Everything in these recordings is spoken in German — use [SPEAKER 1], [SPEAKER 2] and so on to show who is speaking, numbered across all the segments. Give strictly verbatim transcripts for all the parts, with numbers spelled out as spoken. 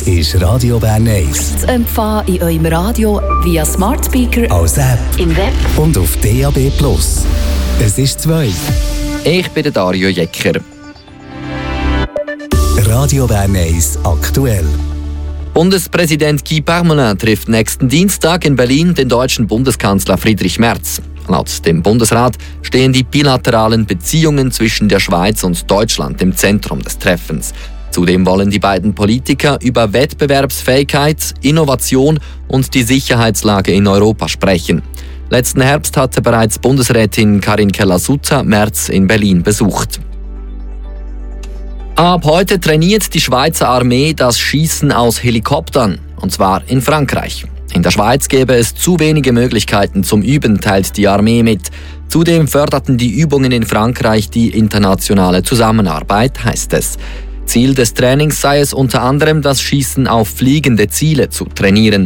[SPEAKER 1] Das ist Radio Bern eins.
[SPEAKER 2] Zu empfangen in eurem Radio via Smart Speaker,
[SPEAKER 1] als App
[SPEAKER 2] im Web
[SPEAKER 1] und auf D A B Plus. Es ist zwei.
[SPEAKER 3] Ich bin der Dario Jecker.
[SPEAKER 1] Radio Bern eins aktuell.
[SPEAKER 3] Bundespräsident Guy Parmelin trifft nächsten Dienstag in Berlin den deutschen Bundeskanzler Friedrich Merz. Laut dem Bundesrat stehen die bilateralen Beziehungen zwischen der Schweiz und Deutschland im Zentrum des Treffens. Zudem wollen die beiden Politiker über Wettbewerbsfähigkeit, Innovation und die Sicherheitslage in Europa sprechen. Letzten Herbst hatte bereits Bundesrätin Karin Keller-Sutter Merz in Berlin besucht. Ab heute trainiert die Schweizer Armee das Schießen aus Helikoptern, und zwar in Frankreich. In der Schweiz gäbe es zu wenige Möglichkeiten zum Üben, teilt die Armee mit. Zudem förderten die Übungen in Frankreich die internationale Zusammenarbeit, heißt es. Ziel des Trainings sei es unter anderem, das Schießen auf fliegende Ziele zu trainieren.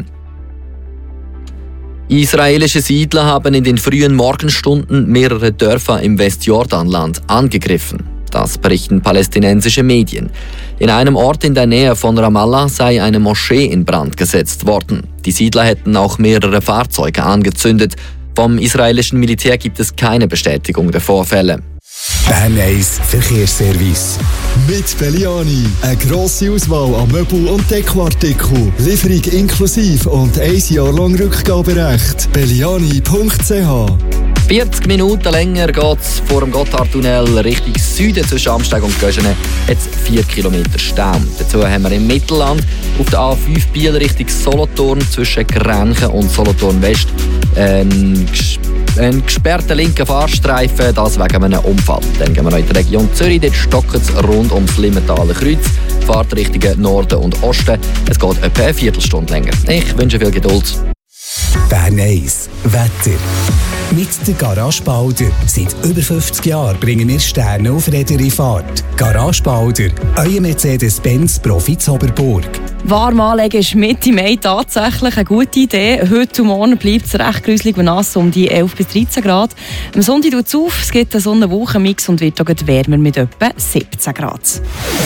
[SPEAKER 3] Israelische Siedler haben in den frühen Morgenstunden mehrere Dörfer im Westjordanland angegriffen. Das berichten palästinensische Medien. In einem Ort in der Nähe von Ramallah sei eine Moschee in Brand gesetzt worden. Die Siedler hätten auch mehrere Fahrzeuge angezündet. Vom israelischen Militär gibt es keine Bestätigung der Vorfälle.
[SPEAKER 1] Bern eins Verkehrsservice.
[SPEAKER 4] Mit Belliani. Eine grosse Auswahl an Möbel- und Dekoartikeln. Lieferung inklusive und ein Jahr lang Rückgaberecht. Belliani punkt c h.
[SPEAKER 3] vierzig Minuten länger geht es vor dem Gotthardtunnel Richtung Süden zwischen Amsteg und Göschene. Jetzt vier Kilometer Stau. Dazu haben wir im Mittelland auf der A fünf Biel Richtung Solothurn zwischen Grenchen und Solothurn West einen, einen gesperrten linken Fahrstreifen, das wegen einem Unfall. Dann gehen wir noch in die Region Zürich, dort stockt es rund ums Limmentaler Kreuz. Fahrt Richtung Norden und Osten. Es geht etwa eine Viertelstunde länger. Ich wünsche viel Geduld.
[SPEAKER 1] Bern eins Wetter. Mit der Garage Balder. Seit über fünfzig Jahren bringen wir Sterne auf Räder in Fahrt. Garage Balder, euer Mercedes-Benz Profi Zoberburg.
[SPEAKER 5] Warm anlegen ist Mitte Mai tatsächlich eine gute Idee. Heute und morgen bleibt es recht gruselig und nass, um die elf bis dreizehn Grad. Am Sonntag tut es auf, es gibt einen Sonne-Wochen-Mix und wird auch wärmer mit etwa siebzehn Grad.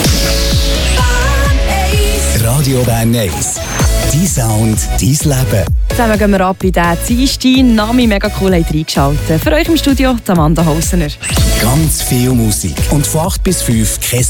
[SPEAKER 1] Radio Bern eins. Dein Sound, dein Leben.
[SPEAKER 5] Zusammen gehen wir ab in den Dienstag. Nami, mega cool, habt ihr eingeschaltet. Für euch im Studio Amanda Hausener.
[SPEAKER 1] Ganz viel Musik. Und von acht bis fünf kein